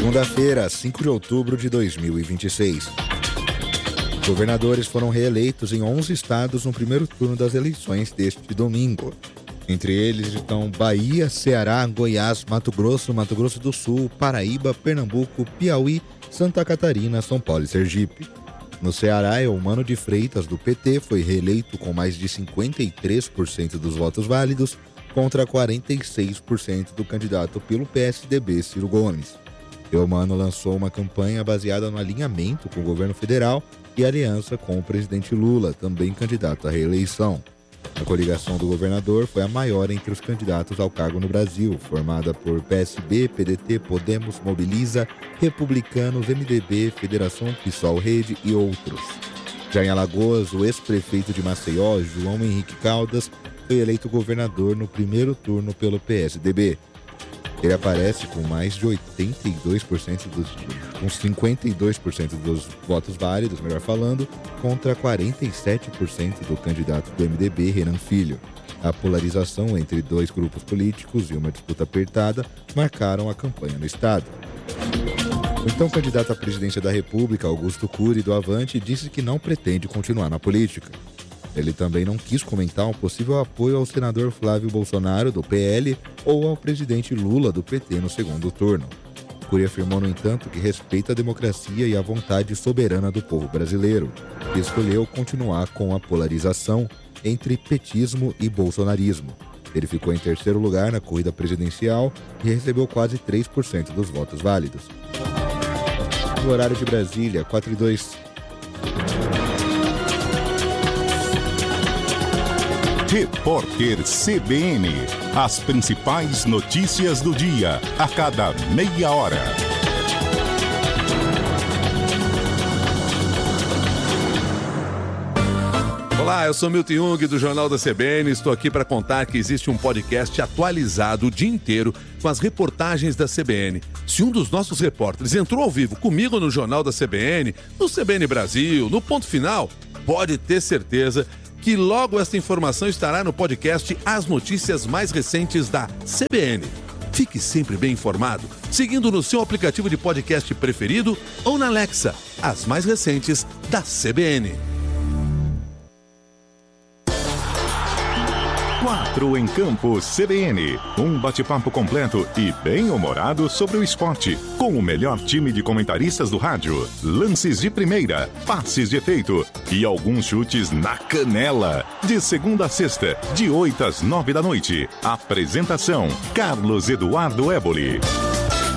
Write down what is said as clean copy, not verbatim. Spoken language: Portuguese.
Segunda-feira, 5 de outubro de 2026. Governadores foram reeleitos em 11 estados no primeiro turno das eleições deste domingo. Entre eles estão Bahia, Ceará, Goiás, Mato Grosso do Sul, Paraíba, Pernambuco, Piauí, Santa Catarina, São Paulo e Sergipe. No Ceará, Eumano de Freitas, do PT, foi reeleito com mais de 53% dos votos válidos, contra 46% do candidato pelo PSDB, Ciro Gomes. Eumano lançou uma campanha baseada no alinhamento com o governo federal e aliança com o presidente Lula, também candidato à reeleição. A coligação do governador foi a maior entre os candidatos ao cargo no Brasil, formada por PSB, PDT, Podemos, Mobiliza, Republicanos, MDB, Federação PSOL Rede e outros. Já em Alagoas, o ex-prefeito de Maceió, João Henrique Caldas, foi eleito governador no primeiro turno pelo PSDB. Ele aparece com mais de 52% dos votos válidos, melhor falando, contra 47% do candidato do MDB, Renan Filho. A polarização entre dois grupos políticos e uma disputa apertada marcaram a campanha no estado. O então candidato à presidência da República, Augusto Cury, do Avante, disse que não pretende continuar na política. Ele também não quis comentar um possível apoio ao senador Flávio Bolsonaro, do PL, ou ao presidente Lula, do PT, no segundo turno. Cury afirmou, no entanto, que respeita a democracia e a vontade soberana do povo brasileiro, e escolheu continuar com a polarização entre petismo e bolsonarismo. Ele ficou em terceiro lugar na corrida presidencial e recebeu quase 3% dos votos válidos. No horário de Brasília, 4:02. Repórter CBN. As principais notícias do dia, a cada meia hora. Olá, eu sou Milton Jung, do Jornal da CBN. Estou aqui para contar que existe um podcast atualizado o dia inteiro com as reportagens da CBN. Se um dos nossos repórteres entrou ao vivo comigo no Jornal da CBN, no CBN Brasil, no Ponto Final, pode ter certeza que logo esta informação estará no podcast As Notícias Mais Recentes da CBN. Fique sempre bem informado, seguindo no seu aplicativo de podcast preferido ou na Alexa, as mais recentes da CBN. 4 em Campo CBN. Um bate-papo completo e bem-humorado sobre o esporte, com o melhor time de comentaristas do rádio. Lances de primeira, passes de efeito e alguns chutes na canela. De segunda a sexta, de 8 às 9 da noite. Apresentação: Carlos Eduardo Éboli.